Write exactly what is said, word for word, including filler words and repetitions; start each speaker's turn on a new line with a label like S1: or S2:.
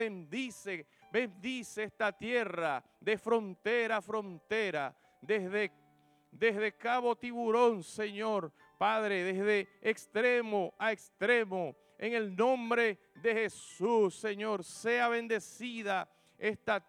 S1: bendice, bendice esta tierra de frontera a frontera, desde, desde Cabo Tiburón, Señor, Padre, desde extremo a extremo, en el nombre de Jesús, Señor, sea bendecida esta